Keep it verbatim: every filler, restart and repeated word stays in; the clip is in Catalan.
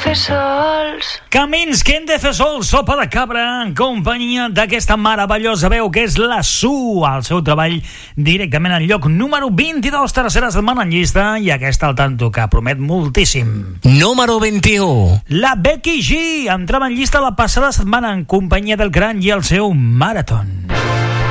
fer sols. Camins que hem de fer sols, Sopa de Cabra, en companyia d'aquesta meravellosa veu que és la Su, al seu treball directament al lloc número vint-i-dos, tercera setmana en llista, i aquesta al tanto que promet moltíssim. Número vint-i-u. La Becky G entrava en llista la passada setmana en companyia del Gran i el seu Marathon.